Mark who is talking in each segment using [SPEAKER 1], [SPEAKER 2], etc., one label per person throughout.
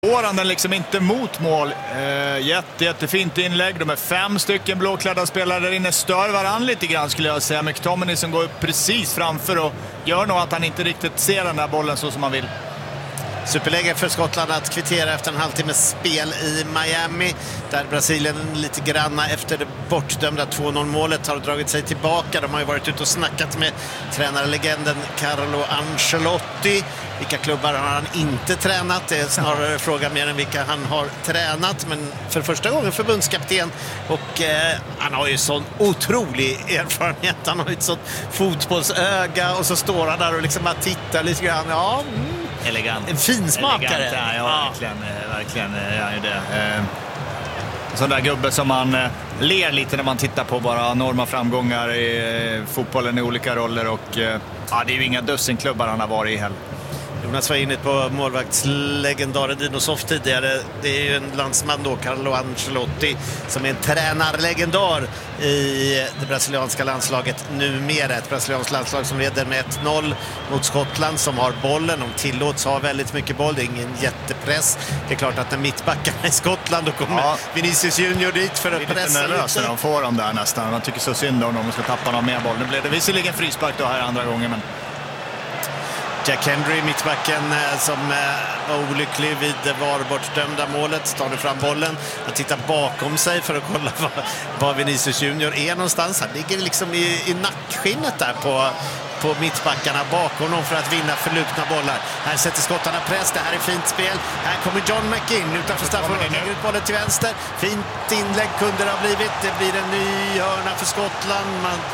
[SPEAKER 1] Får han den liksom inte mot mål. Jättefint inlägg. De är 5 stycken blåklädda spelare där inne. Stör varann lite grann skulle jag säga. McTominay som går upp precis framför och gör nog att han inte riktigt ser den där bollen så som han vill.
[SPEAKER 2] Superläge för Skottland att kvittera efter en halvtimmes spel i Miami. Där Brasilien lite granna efter det bortdömda 2-0-målet har dragit sig tillbaka. De har ju varit ute och snackat med tränarlegenden Carlo Ancelotti. Vilka klubbar har han inte tränat? Det är snarare fråga mer än vilka han har tränat. Men för första gången förbundskapten. Och han har ju sån otrolig erfarenhet. Han har ju ett sånt fotbollsöga. Och så står han där och liksom bara tittar lite grann. Ja,
[SPEAKER 1] elegant.
[SPEAKER 2] En finsmakare.
[SPEAKER 1] Ja, verkligen är ju det. Sån där gubbe som man ler lite när man tittar på bara enorma framgångar i fotbollen i olika roller. Och det är ju inga dussinklubbar han har varit i heller.
[SPEAKER 2] Jonas var inne på målvaktslegendaren Dino Soft tidigare. Det är ju en landsman då, Carlo Ancelotti, som är en tränarlegendar i det brasilianska landslaget numera. Ett brasilianskt landslag som leder med 1-0 mot Skottland, som har bollen. De tillåts ha väldigt mycket boll. Det är ingen jättepress. Det är klart att när mittbackarna i Skottland då kommer Vinicius Junior dit för att pressa
[SPEAKER 1] lite. De får dem där nästan. Man tycker så synd om de ska tappa någon mer boll. Nu blev det visserligen frispark då här andra gången, men
[SPEAKER 2] Jack Hendry, mittbacken som var olycklig vid VAR-bortdömda målet, tar nu fram bollen. Han tittar bakom sig för att kolla var Vinicius Junior är någonstans. Han ligger liksom i nackskinnet där på mittbackarna bakom honom för att vinna förlupna bollar. Här sätter skottarna press, det här är fint spel. Här kommer John McGinn utanför straffområdet, lägger ut bollen till vänster. Fint inlägg kunde det ha blivit. Det blir en ny hörna för Skottland.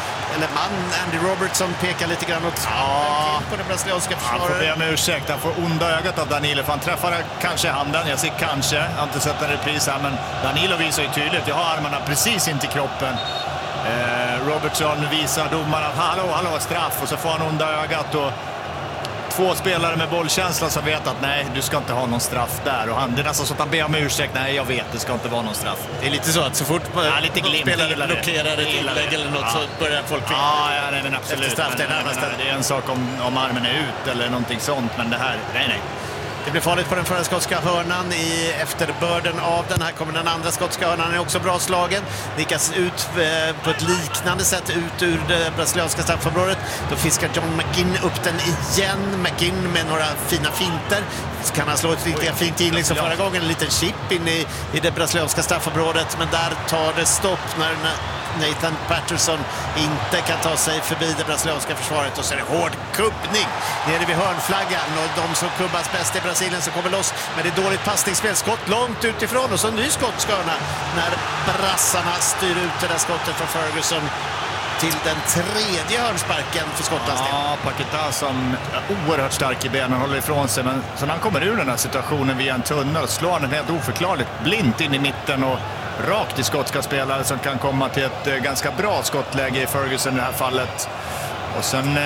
[SPEAKER 2] Andy Robertson pekar lite grann åt på den brasilianska försvararen.
[SPEAKER 1] Han får be om ursäkt, han får onda ögat av Danilo, för han träffar kanske handen, jag ser kanske, jag har inte sett en repris här, men Danilo visar ju tydligt, jag har armarna precis in till kroppen. Robertson visar domaren att hallå, straff, och så får han onda ögat, och 2 spelare med bollkänsla som vet att nej, du ska inte ha någon straff där, och det är nästan så att han ber om ursäkt. Nej, jag vet, det ska inte vara någon straff.
[SPEAKER 2] Det är lite så att så fort
[SPEAKER 1] lite
[SPEAKER 2] spelare blockerar ett inlägg eller något så börjar folk
[SPEAKER 1] nej, men absolut.
[SPEAKER 2] Straff,
[SPEAKER 1] det är en sak om armen är ut eller någonting sånt, men det här, nej.
[SPEAKER 2] Det blir farligt på den förra skotska hörnan i efterbörden av den. Här kommer den andra skotska hörnan, är också bra slagen. Nickas ut på ett liknande sätt ut ur det brasilianska straffområdet. Då fiskar John McGinn upp den igen. McGinn med några fina finter. Så kan han slå ett riktigt fint inlägg som förra gången. En liten chip in i det brasilianska straffområdet. Men där tar det stopp när Nathan Patterson inte kan ta sig förbi det brasilianska försvaret. Och så är det hård kubbning nere vid hörnflaggan. Och de som kubbas bäst i Brasilien som kommer loss. Men det är dåligt passningsspel. Skott långt utifrån. Och så en ny skottskörna när brassarna styr ut det där skottet från Ferguson till den tredje hörnsparken för Skottlands del.
[SPEAKER 1] Ja, Paquetá som är oerhört stark i benen, håller ifrån sig. Men så när han kommer ur den här situationen via en tunnel, slår han den helt oförklarligt blint in i mitten och rakt i skotska spelare som kan komma till ett ganska bra skottläge i Ferguson i det här fallet. Och sen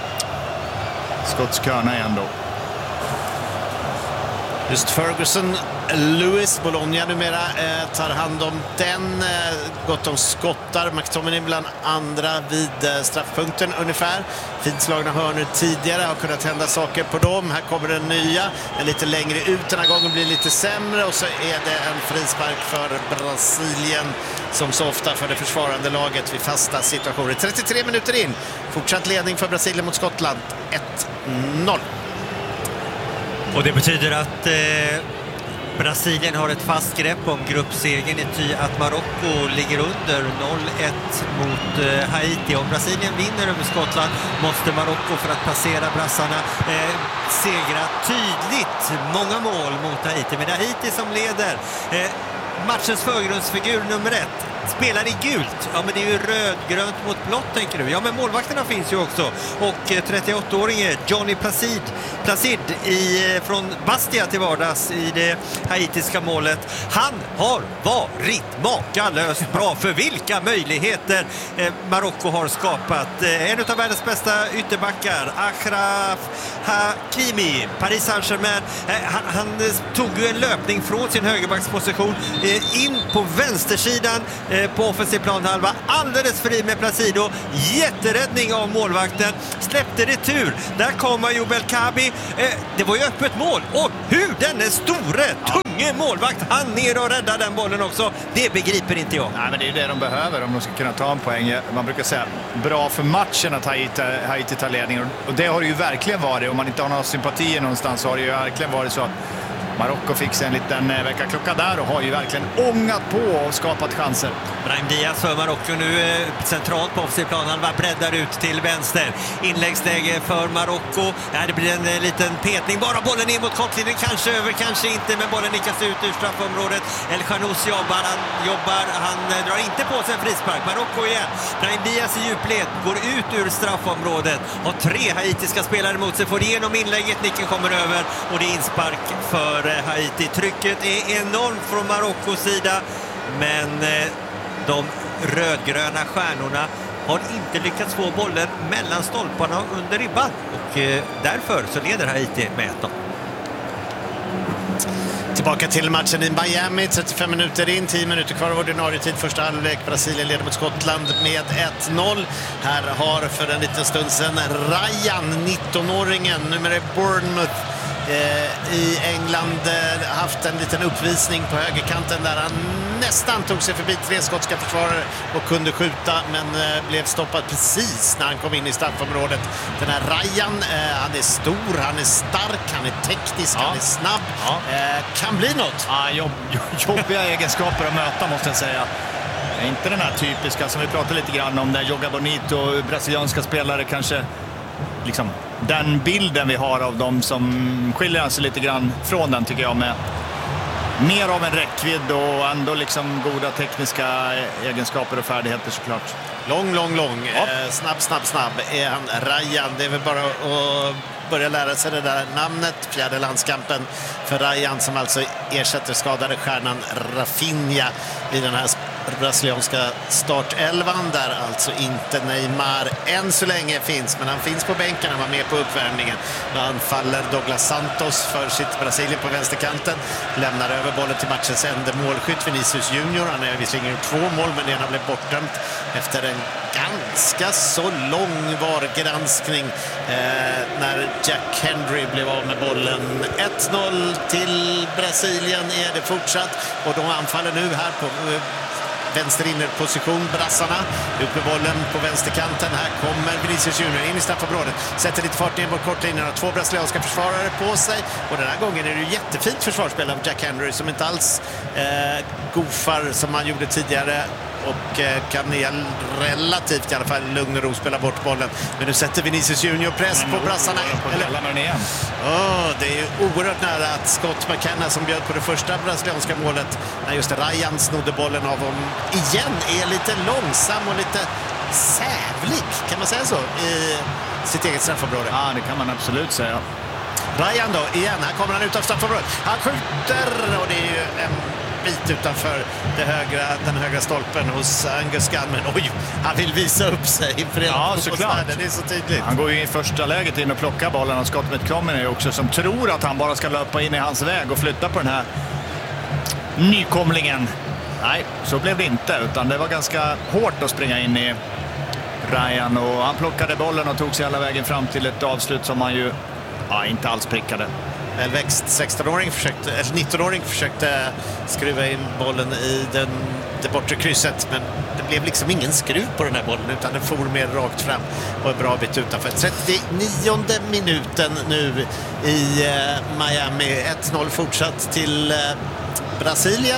[SPEAKER 1] skottskörna igen då.
[SPEAKER 2] Just Ferguson, Lewis, Bologna numera tar hand om den. Gott om skottar. McTominay bland andra vid straffpunkten ungefär. Fint slagna hörnor tidigare, har kunnat hända saker på dem. Här kommer den nya, en lite längre ut den här gången, blir lite sämre. Och så är det en frispark för Brasilien, som så ofta för det försvarande laget vid fasta situationer. 33 minuter in, fortsatt ledning för Brasilien mot Skottland, 1-0.
[SPEAKER 3] Och det betyder att Brasilien har ett fast grepp om gruppsegern i ty att Marocko ligger under 0-1 mot Haiti. Om Brasilien vinner över Skottland måste Marocko, för att passera brassarna, segra tydligt många mål mot Haiti. Men det är Haiti som leder. Matchens förgrundsfigur nummer 1 spelar i gult. Ja, men det är ju rödgrönt mot blått, tänker du. Ja, men målvakterna finns ju också. Och 38-åringen Johnny Placid från Bastia till vardags i det haitiska målet. Han har varit makalöst bra. För vilka möjligheter Marocko har skapat. En av världens bästa ytterbackar, Achraf Hakimi, Paris Saint-Germain. Han tog ju en löpning från sin högerbacksposition in på vänstersidan på offensiv planhalva. Alldeles fri med Placido. Jätteräddning av målvakten. Släppte retur. Där kommer Ayoub El Kaabi. Det var ju öppet mål. Och hur den är store, tunge målvakt han ner och räddar den bollen också. Det begriper inte jag.
[SPEAKER 1] Nej, men det är ju det de behöver om de ska kunna ta en poäng. Man brukar säga bra för matchen att Haiti tar ledningen. Och det har det ju verkligen varit. Om man inte har några sympatier någonstans så har det ju verkligen varit så att Marocko fick sig en liten väckarklocka där och har ju verkligen ångat på och skapat chanser.
[SPEAKER 3] Brahim Diaz för Marocko nu centralt på offensiv planhalva, breddar ut till vänster. Inläggsläge för Marocko. Ja, det blir en liten petning. Bara bollen in mot kortlinjen. Kanske över, kanske inte. Men bollen nickas ut ur straffområdet. El Khanous jobbar. Han drar inte på sig en frispark. Marocko igen. Brahim Diaz i djupled. Går ut ur straffområdet. Har 3 haitiska spelare mot sig. Får igenom inlägget. Nicken kommer över. Och det är inspark för Haiti. Trycket är enormt från Marockos sida. Men de rödgröna stjärnorna har inte lyckats få bollen mellan stolparna under ribban. Och därför så leder Haiti med 1-0.
[SPEAKER 2] Tillbaka till matchen i Miami, 35 minuter in, 10 minuter kvar av ordinarie tid. Första halvlek, Brasilien leder mot Skottland med 1-0. Här har för en liten stund sedan Ryan, 19-åringen, nummer Bournemouth i England, haft en liten uppvisning på högerkanten där han nästan tog sig förbi 3 skotska försvarare och kunde skjuta, men blev stoppad precis när han kom in i straffområdet. Den här Ryan, han är stor, han är stark, han är teknisk, han är snabb. Kan bli något.
[SPEAKER 1] Jobbiga egenskaper att möta, måste jag säga. Inte den här typiska som vi pratade lite grann om, där Joga Bonito, brasilianska spelare kanske liksom den bilden vi har av dem som skiljer sig lite grann från den, tycker jag, med mer av en räckvidd och ändå liksom goda tekniska egenskaper och färdigheter såklart.
[SPEAKER 2] Lång. Snabb är han, Ryan. Det är väl bara att börja lära sig det där namnet. 4:e landskampen för Ryan, som alltså ersätter skadade stjärnan Rafinha i den här brasilianska startelvan, där alltså inte Neymar än så länge finns, men han finns på bänken, han var med på uppvärmningen. Han faller Douglas Santos för sitt Brasilien på vänsterkanten, lämnar över bollen till matchens enda målskytt Vinicius Junior. Han har visserligen gjort 2 mål, men det ena blev bortdömt efter en ganska så lång VAR-granskning när Jack Hendry blev av med bollen. 1-0 till Brasilien är det fortsatt, och de anfaller nu här på vänster innerposition, brassarna. Ut med bollen på vänsterkanten. Här kommer Vinicius Junior in i straffområdet. Sätter lite fart in mot kortlinjen. 2 brasilianska försvarare på sig. Och den här gången är det ju jättefint försvarsspel av Jack Henry, som inte alls goofar som han gjorde tidigare. Och kan relativt i alla fall lugn och ro spela bort bollen. Men nu sätter Vinicius Junior press på brassarna. Det är ju oerhört nära att Scott McKenna, som bjöd på det första brasilianska målet när just Ryan snodde bollen av honom igen, är lite långsam och lite sävlig, kan man säga så, i sitt eget straffområde.
[SPEAKER 1] Ja, det kan man absolut säga.
[SPEAKER 2] Ryan då, igen, här kommer han ut av straffområdet. Han skjuter, och det är ju en bit utanför den högra stolpen hos Angus Gunn. Men oj, han vill visa upp sig inför
[SPEAKER 1] såklart.
[SPEAKER 2] Det är så tydligt.
[SPEAKER 1] Han går ju i första läget in och plockar bollen, och Scott McTominay också, som tror att han bara ska löpa in i hans väg och flytta på den här nykomlingen. Nej, så blev det inte, utan det var ganska hårt att springa in i Ryan, och han plockade bollen och tog sig alla vägen fram till ett avslut som han ju inte alls prickade.
[SPEAKER 2] Välväxt 19-åring försökte skruva in bollen i det bortre krysset, men det blev liksom ingen skruv på den här bollen, utan den for mer rakt fram och en bra bit utanför. 39:e minuten nu i Miami. 1-0 fortsatt till Brasilien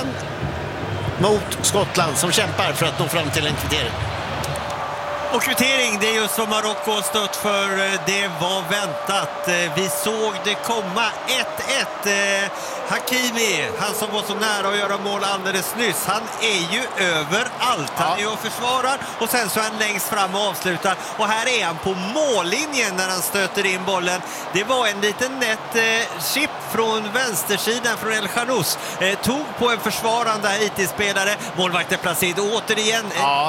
[SPEAKER 2] mot Skottland, som kämpar för att nå fram till en kvittering.
[SPEAKER 3] Och kvittering, det är just vad Marocko har stött för. Det var väntat. Vi såg det komma. 1-1. Hakimi, han som var så nära att göra mål alldeles nyss, han är ju överallt. Han är och försvarar, och sen så är han längst fram och avslutar. Och här är han på mållinjen när han stöter in bollen. Det var en liten nätt chip från vänstersidan från El Khanous. Tog på en försvarande Haiti-spelare. Målvakten Placido återigen.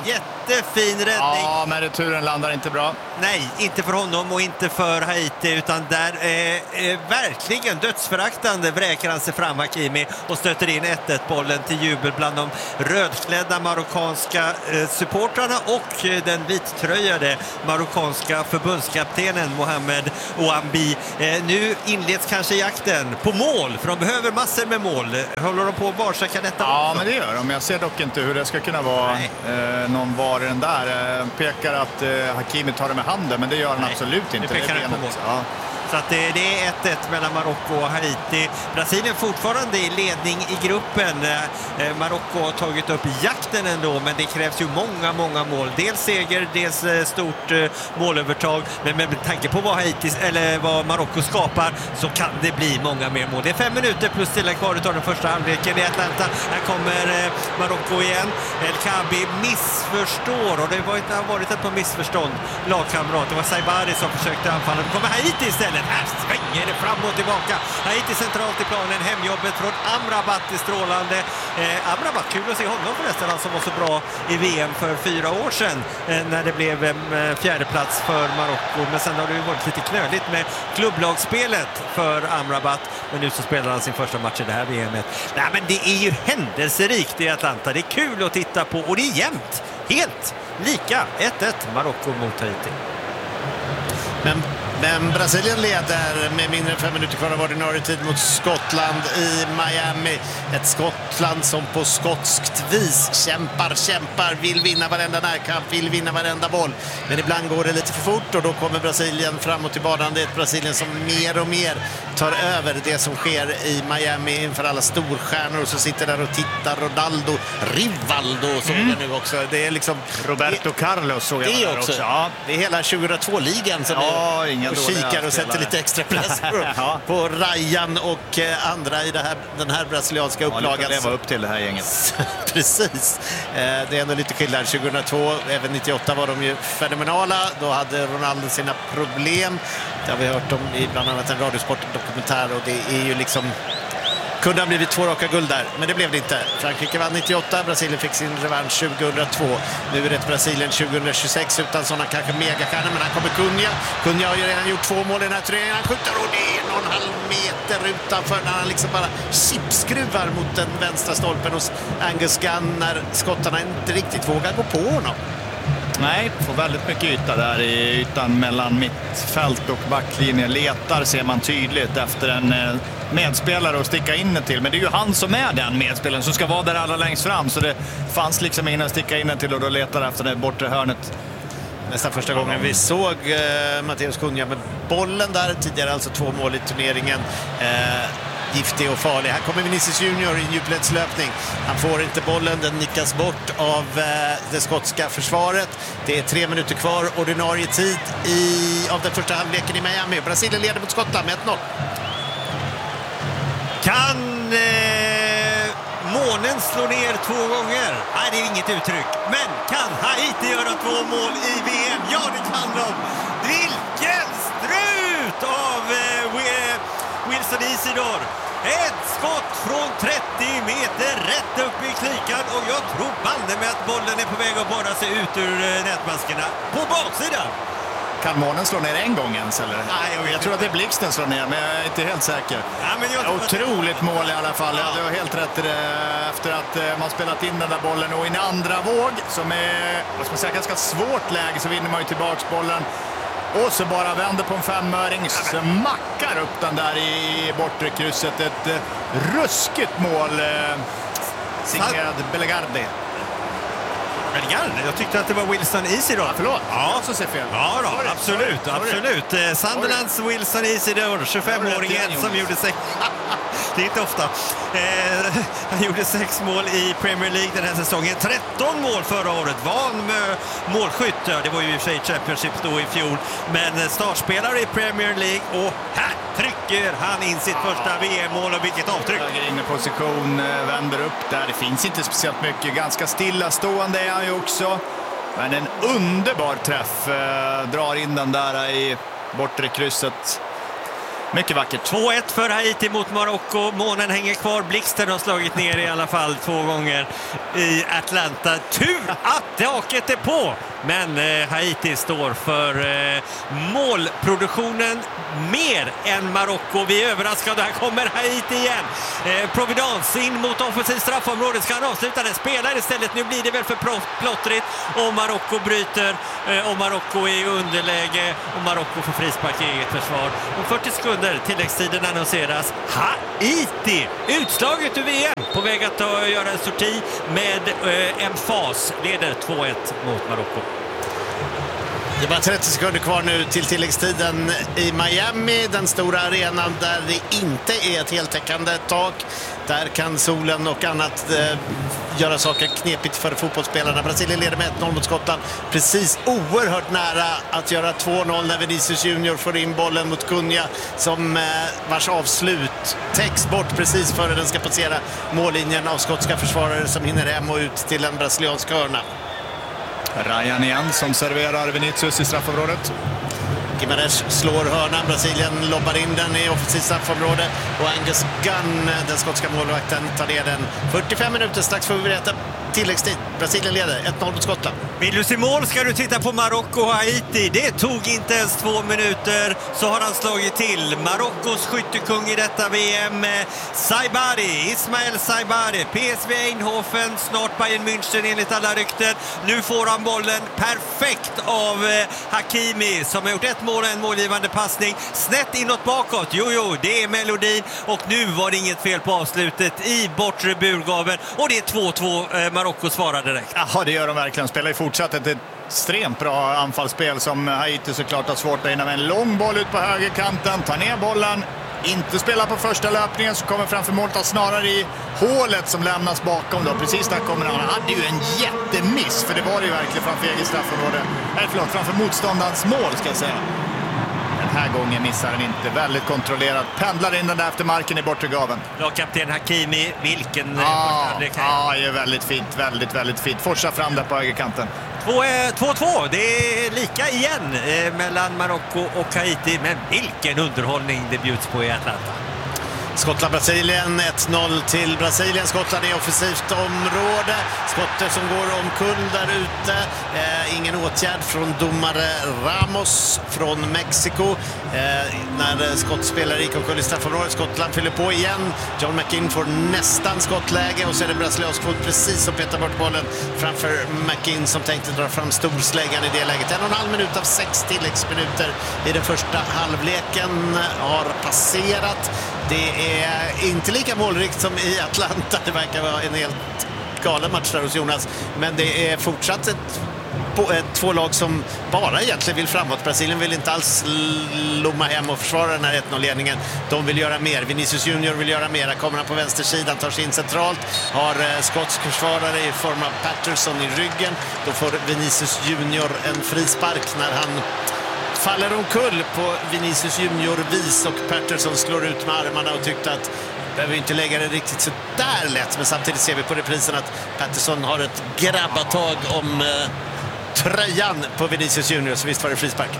[SPEAKER 3] jättefin räddning.
[SPEAKER 1] Ja, men returen landar inte bra.
[SPEAKER 3] Nej, inte för honom och inte för Haiti, utan där verkligen dödsföraktande vräker han sig fram, Hakimi, och stöter in 1-1-bollen till jubel bland de rödklädda marockanska supportrarna och den vittröjade marockanska förbundskaptenen Mohamed Ouambi. Nu inleds kanske jakten på mål, för de behöver massor med mål. Håller de på Barca kan detta?
[SPEAKER 1] Ja, men det gör de. Jag ser dock inte hur det ska kunna vara någon var i den där. Pekar att Hakimi tar det med handen, men det gör han absolut inte.
[SPEAKER 3] Det pekar han på mål. Ja. Så att det är 1-1 mellan Marocko och Haiti. Brasilien fortfarande i ledning i gruppen. Marocko har tagit upp jakten ändå, men det krävs ju många mål. Dels seger, dels stort målövertag. Men med tanke på vad Marocko skapar så kan det bli många mer mål. Det är 5 minuter plus till kvar utav den första halvleken i Atlanta. Här kommer Marocko igen. El Kaabi missförstår, och det har varit ett par missförstånd. Lagkamrat, det var Saibari som försökte anfalla. Nu kommer Haiti istället. Här svänger det fram och tillbaka. Haiti centralt i planen. Hemjobbet från Amrabat är strålande. Amrabat, kul att se honom förresten, han som var så bra i VM för 4 år sedan när det blev fjärde plats för Marocko. Men sen har det ju varit lite knöligt med klubblagsspelet för Amrabat. Men nu så spelar han sin första match i det här VMet. Nej, men det är ju händelserikt i Atlanta. Det är kul att titta på och det är jämnt. Helt lika. 1-1 Marocko mot Haiti.
[SPEAKER 2] Men Brasilien leder med mindre än 5 minuter kvar av ordinarie tid mot Skottland i Miami. Ett Skottland som på skotskt vis kämpar, vill vinna varenda närkamp, vill vinna varenda boll. Men ibland går det lite för fort och då kommer Brasilien fram och tillbaka. Det är ett Brasilien som mer och mer tar över det som sker i Miami inför alla storstjärnor som sitter där och tittar. Ronaldo, Rivaldo såg jag nu också. Det är liksom
[SPEAKER 1] Roberto Carlos såg jag där också.
[SPEAKER 2] Ja. Det är hela 2002-ligan som och kikar och sätter lite extra press på Ryan och andra i den här brasilianska upplagan.
[SPEAKER 1] Ja, leva upp till det här gänget.
[SPEAKER 2] Precis. Det är ändå lite skillnad. 2002, även 98 var de ju fenomenala. Då hade Ronaldo sina problem. Det har vi hört om i bland annat en Radiosport-dokumentär, och det är ju liksom... Kunde ha blivit 2 raka guld där, men det blev det inte. Frankrike vann 98, Brasilien fick sin revansch 2002. Nu är det Brasilien 2026 utan sådana kanske megastjärnor, men han kommer Cunha har ju redan gjort 2 mål i den här turneringen. Han skjuter och det är 1,5 meter utanför när han liksom bara chipskruvar mot den vänstra stolpen hos Angus Gunn när skottarna inte riktigt vågar gå på honom.
[SPEAKER 1] Nej, får väldigt mycket yta där i ytan mellan mittfält och backlinje. Letar ser man tydligt efter en medspelare att sticka in till. Men det är ju han som är den medspelaren som ska vara där alla längst fram. Så det fanns liksom ingen att sticka in till och då letar efter det bortre hörnet.
[SPEAKER 2] Nästan första gången vi såg Matheus Cunha med bollen där. Tidigare alltså 2 mål i turneringen. Giftig och farlig. Här kommer Vinicius Junior i en djupledslöpning. Han får inte bollen, den nickas bort av det skotska försvaret. Det är 3 minuter kvar, ordinarie tid av den första halvleken i Miami. Brasilien leder mot Skottland med 1-0.
[SPEAKER 3] Kan månen slå ner 2 gånger? Nej, det är inget uttryck. Men kan Haiti göra 2 mål i VM? Ja, det kan de. Vilken strut av Wilson Isidore. Ett skott från 30 meter rätt upp i klykan, och jag tror banne med att bollen är på väg att borra sig ut ur nätmaskerna på baksidan.
[SPEAKER 1] Kan månen slå ner en gång ens eller?
[SPEAKER 3] Nej,
[SPEAKER 1] jag tror att det är blixten slår ner, men jag är inte helt säker.
[SPEAKER 3] Ja, men
[SPEAKER 1] otroligt mål i alla fall. Ja. Du har helt rätt i det, efter att man spelat in den där bollen, och i en andra våg som är, vad ska man säga, ganska svårt läge, så vinner man ju tillbaks bollen. Och så bara vänder på en 5-öring, smackar upp den där i bortre krysset. Ett ruskigt mål, signerad Bellegarde.
[SPEAKER 3] Jag tyckte att det var Wilson Isidore.
[SPEAKER 1] Förlåt, ja, så ser fel.
[SPEAKER 3] Ja då, absolut. Sunderlands Wilson Isidore, 25-åringen som gjorde 6... Det är inte ofta. Han gjorde 6 mål i Premier League den här säsongen. 13 mål förra året. Van med målskytt. Det var ju i och för sig Championship då i fjol. Men startspelare i Premier League. Och här trycker han in sitt första VM-mål. Och vilket avtryck.
[SPEAKER 1] Inne position, vänder upp där. Det finns inte speciellt mycket. Ganska stillastående är han ju också. Men en underbar träff. Drar in den där i bortre krysset. Mycket vackert.
[SPEAKER 3] 2-1 för Haiti mot Marocko. Månen hänger kvar. Blixten har slagit ner i alla fall 2 gånger. i Atlanta. Tur att taket är på! Men Haiti står för målproduktionen mer än Marocko. Vi är överraskade. Här kommer Haiti igen. Providence in mot offensiv straffområde. Ska han avsluta den? Spelar istället. Nu blir det väl för plottrigt. Och Marocko bryter. Och Marocko är i underläge. Och Marocko får frispark i eget försvar. Om 40 sekunder tilläggstiden annonseras. Haiti! Utslaget ur VM. På väg att göra en sorti med emfas. Leder 2-1 mot Marocko.
[SPEAKER 2] Det är bara 30 sekunder kvar nu till tilläggstiden i Miami, den stora arenan där det inte är ett heltäckande tak. Där kan solen och annat göra saker knepigt för fotbollsspelarna. Brasilien leder med 1-0 mot Skottland. Precis oerhört nära att göra 2-0 när Vinicius Junior får in bollen mot Cunha som vars avslut täcks bort precis före den ska passera mållinjen av skotska försvarare som hinner hem och ut till en brasiliansk hörna.
[SPEAKER 1] Ryan igen som serverar Vinicius i straffområdet.
[SPEAKER 2] Gimares slår hörnan, Brasilien lobbar in den i offensivt straffområde och Angus Gunn, den skotska målvakten, tar ner den. 45 minuter strax får vi veta tilläggstid. Brasilien leder 1-0 mot Skottland.
[SPEAKER 3] Vill du se mål ska du titta på Marocko och Haiti. Det tog inte ens 2 minuter så har han slagit till. Marockos skyttekung i detta VM, Saibari, Ismael Saibari, PSV Eindhoven, snart Bayern München enligt alla rykten. Nu får han bollen perfekt av Hakimi som har gjort ett mål och en målgivande passning. Snett inåt bakåt, jo, det är melodin. Och nu var det inget fel på avslutet i bortre burgaven. Och det är 2-2, Marocko svarar direkt.
[SPEAKER 1] Ja, det gör de verkligen. Spelar i fortsatt ett extremt bra anfallsspel som Haiti såklart har svårt att hinna med. En lång boll ut på högerkanten, tar ner bollen. Inte spela på första löpningen så kommer framför målet att snarare i hålet som lämnas bakom då. Precis där kommer han. Han hade ju en jättemiss för det var ju verkligen framför eget straffområde. Framför motståndarens mål ska jag säga. Den här gången missar han inte. Väldigt kontrollerat. Pendlar in den där efter marken i bortre gaven.
[SPEAKER 3] Lagkapten Hakimi, vilken...
[SPEAKER 1] Ja, det är väldigt fint. Väldigt fint. Forsar fram där på högerkanten.
[SPEAKER 3] 2-2, det är lika igen mellan Marocko och Haiti. Men vilken underhållning det bjuds på i Atlanta.
[SPEAKER 2] Skottland-Brasilien, 1-0 till Brasilien. Skottland är offensivt område. Skottet som går omkull där ute. Ingen åtgärd från domare Ramos från Mexiko. När skottspelare gick omkull i straffområdet. Skottland fyller på igen. John McInn får nästan skottläge och så är det brasiliansk fot precis som petar bort bollen framför McInn som tänkte dra fram storsläggan i det läget. 1,5 minut av 6 tilläggsminuter i den första halvleken har passerat. Det är inte lika målrikt som i Atlanta. Det verkar vara en helt galen match där hos Jonas. Men det är fortsatt två lag som bara egentligen vill framåt. Brasilien vill inte alls lomma hem och försvara den här 1-0-ledningen. De vill göra mer. Vinicius Junior vill göra mer. Kommer han på vänstersidan, tar sig in centralt. Har skotsk försvarare i form av Patterson i ryggen. Då får Vinicius Junior en frispark när han faller omkull på Vinicius Junior-vis och Patterson slår ut med armarna och tyckte att behöver inte lägga det riktigt så där lätt. Men samtidigt ser vi på reprisen att Patterson har ett grabbatag om tröjan på Vinicius Junior, så visst var det frispark.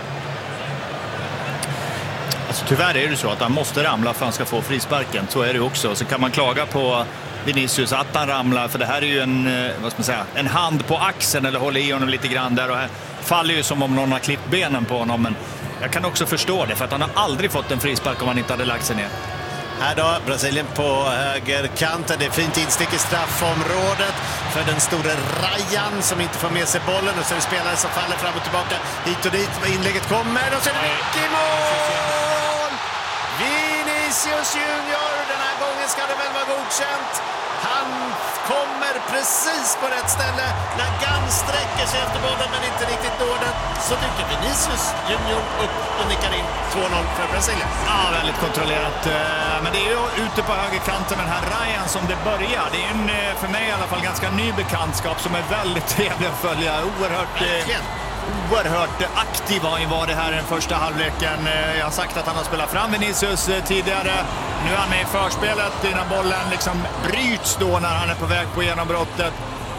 [SPEAKER 1] Alltså, tyvärr är det så att han måste ramla för att han ska få frisparken. Så är det också. Så kan man klaga på Vinicius att han ramlar, för det här är ju en hand på axeln eller håller i honom lite grann där och här faller ju som om någon har klippt benen på honom, men jag kan också förstå det för att han har aldrig fått en frispark om han inte hade lagt sig ner.
[SPEAKER 2] Här då, Brasilien på högerkanten. Det är fint instick i straffområdet för den stora Ryan som inte får med sig bollen. Och så är det spelare som faller fram och tillbaka hit och dit. Inlägget kommer och så är det mycket i mål! Vinicius Junior, den här gången ska det väl vara godkänt. Han kommer precis på rätt ställe när Gunn sträcker sig efter bollen men inte riktigt når den. Så dyker Vinicius Junior upp och nickar in 2-0 för Brasilien.
[SPEAKER 1] Ja, väldigt kontrollerat. Men det är ju ute på högerkanten den här Ryan som det börjar. Det är en, för mig i alla fall, ganska ny bekantskap som är väldigt trevlig att följa. Oerhört aktiv var det här i den första halvleken. Jag har sagt att han har spelat fram Vinicius tidigare. Nu är han med i förspelet innan bollen liksom bryts då när han är på väg på genombrottet.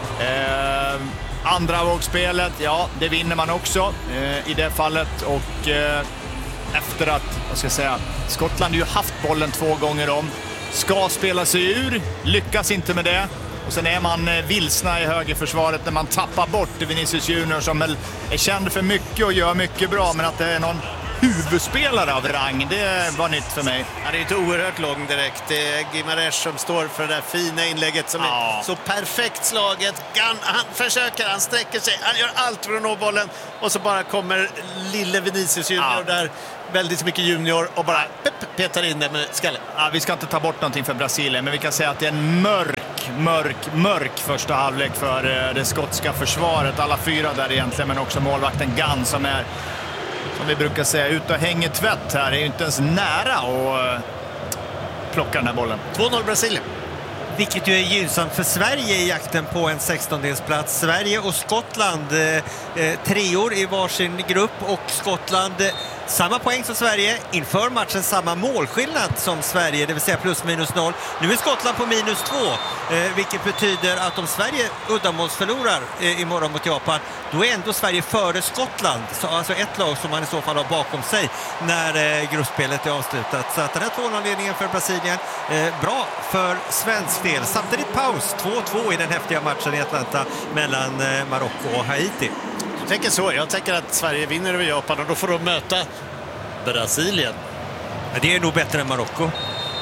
[SPEAKER 1] Andra vågspelet, ja, det vinner man också i det fallet. Och efter att, Skottland har ju haft bollen 2 gånger om. Ska spela sig ur, lyckas inte med det. Och sen är man vilsna i högerförsvaret när man tappar bort Vinicius Junior som är känd för mycket och gör mycket bra, men att det är någon huvudspelare av rang, det var nytt för mig.
[SPEAKER 2] Han är ju inte oerhört lång direkt. Det är Guimaraes som står för det där fina inlägget som är så perfekt slaget. Han försöker, han sträcker sig, han gör allt för att nå bollen och så bara kommer lille Vinicius Junior där, väldigt mycket junior, och bara petar in det med skallen.
[SPEAKER 1] Ja, vi ska inte ta bort någonting för Brasilien, men vi kan säga att det är en mörk första halvlek för det skotska försvaret. Alla fyra där egentligen, men också målvakten Gunn som är, som vi brukar säga, ut och hänger tvätt här. Det är ju inte ens nära att plocka den här bollen.
[SPEAKER 2] 2-0 Brasilien.
[SPEAKER 3] Vilket ju är gynnsamt för Sverige i jakten på en 16-delsplats. Sverige och Skottland, treor i varsin grupp, och Skottland samma poäng som Sverige, inför matchen samma målskillnad som Sverige, det vill säga +-0. Nu är Skottland på -2, vilket betyder att om Sverige uddamålsförlorar imorgon mot Japan, då är ändå Sverige före Skottland. Så, alltså ett lag som man i så fall har bakom sig när gruppspelet är avslutat. Så att den här 2-0-ledningen för Brasilien, bra för svensk del. Samtidigt paus, 2-2 i den häftiga matchen i Atlanta mellan Marocko och Haiti.
[SPEAKER 2] Jag tänker så. Jag tänker att Sverige vinner över Japan och då får de möta Brasilien.
[SPEAKER 3] Det är nog bättre än Marocko.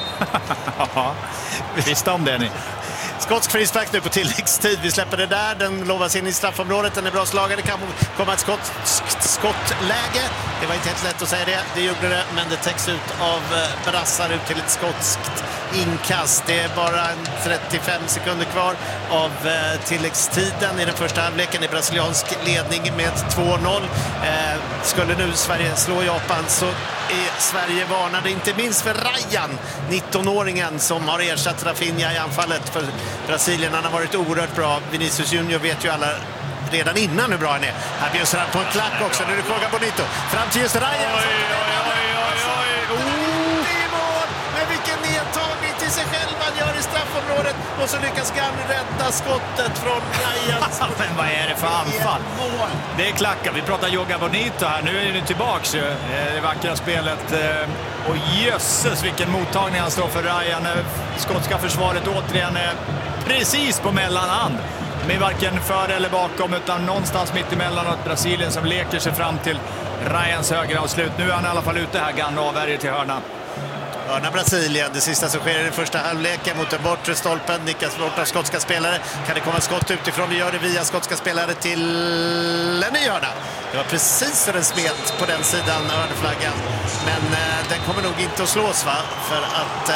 [SPEAKER 1] Ja, visste om det ni.
[SPEAKER 2] Skotsk frispark nu på tilläggstid. Vi släpper det där. Den lovas in i straffområdet. Den är bra slagen. Det kan komma ett skottläge. Det var inte helt lätt att säga det. Det gjorde det, men det täcks ut av brassar ut till ett skotskt inkast. Det är bara 35 sekunder kvar av tilläggstiden i den första halvleken. I brasiliansk ledning med 2-0. Skulle nu Sverige slå Japan så är Sverige varnade, inte minst för Ryan, 19-åringen som har ersatt Rafinha i anfallet för Brasilien. Han har varit oerhört bra. Vinicius Junior vet ju alla redan innan hur bra han är. Här bjuder han på en klack också. Nu är det fråga Bonito. Fram till just Ryan. Men vilken nedtagning till sig själv han gör i straffområdet. Och så lyckas Gunn rädda skottet från Ryan.
[SPEAKER 1] Men vad är det för anfall? Det är klackar. Vi pratar Joga Bonito här. Nu är det tillbaks ju. Det vackra spelet. Och jösses vilken mottagning han står för Ryan. Skotska försvaret återigen precis på mellanhand. Med varken före eller bakom, utan någonstans mitt emellan, och Brasilien som leker sig fram till Ryans högeravslut. Nu är han i alla fall ute här, Gunn, avvärjer till hörna.
[SPEAKER 2] Hörna Brasilien, det sista som sker i den första halvleken mot den bortre stolpen, nickas bort av skotska spelare. Kan det komma skott utifrån? Det gör det via skotska spelare till en ny hörna. Det var precis så den smet på den sidan, hörnflaggan. Men den kommer nog inte att slås, va? För att...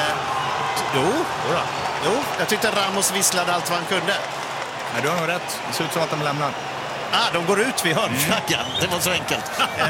[SPEAKER 2] Jo, jag tyckte Ramos visslade allt vad han kunde.
[SPEAKER 1] Nej, du har nog rätt. Det ser ut som att de lämnar.
[SPEAKER 2] De går ut vid hörnflaggan. Det var så enkelt.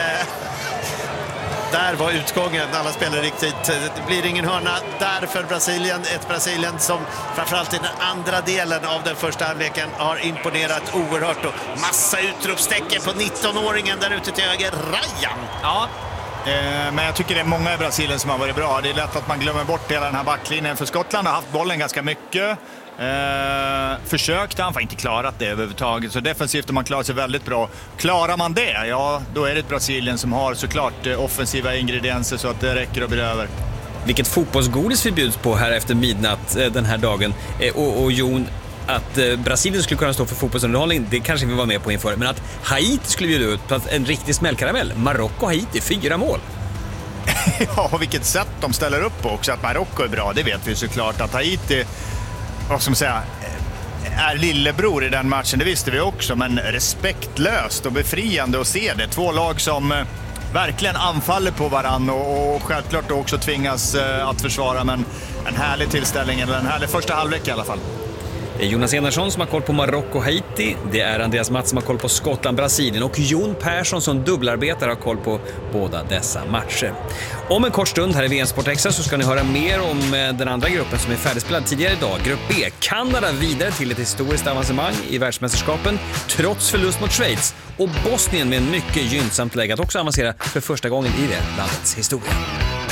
[SPEAKER 2] Där var utgången. Alla spelar riktigt. Det blir ingen hörna där för Brasilien. Ett Brasilien som framförallt i den andra delen av den första halvleken har imponerat oerhört. Och massa utropstecken på 19-åringen där ute till höger. Ryan.
[SPEAKER 1] Ja. Men jag tycker det är många i Brasilien som har varit bra. Det är lätt att man glömmer bort hela den här backlinjen. För Skottland har haft bollen ganska mycket. Försökte han, får inte klarat det överhuvudtaget. Så defensivt har man klarat sig väldigt bra. Klarar man det, ja, då är det ett Brasilien som har såklart offensiva ingredienser så att det räcker att bli över.
[SPEAKER 4] Vilket fotbollsgodis vi bjuds på här efter midnatt den här dagen. Och Jon, att Brasilien skulle kunna stå för fotbollsunderhållning, det kanske vi var med på inför. Men att Haiti skulle bjuda ut på en riktig smällkaramell. Marocko och Haiti, 4 mål.
[SPEAKER 1] Ja, och vilket sätt de ställer upp på också. Att Marocko är bra, det vet vi såklart. Att Haiti, vad ska man säga, är lillebror i den matchen, det visste vi också. Men respektlöst och befriande att se det. 2 lag som verkligen anfaller på varann och självklart också tvingas att försvara. Men en härlig tillställning, eller en härlig första halvlek i alla fall.
[SPEAKER 4] Det är Jonas Enarsson som har koll på Marocko och Haiti. Det är Andreas Mattsson som har koll på Skottland, Brasilien. Och Jon Persson som dubbelarbetare har koll på båda dessa matcher. Om en kort stund här i VM Sport Extra så ska ni höra mer om den andra gruppen som är färdigspelad tidigare idag. Grupp B. Kanada vidare till ett historiskt avancemang i världsmästerskapen trots förlust mot Schweiz. Och Bosnien med en mycket gynnsamt läge att också avancera för första gången i det landets historia.